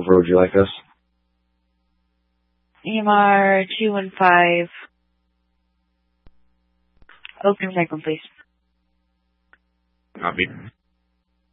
number would you like us? EMR 215. Open cycle, please. Copy.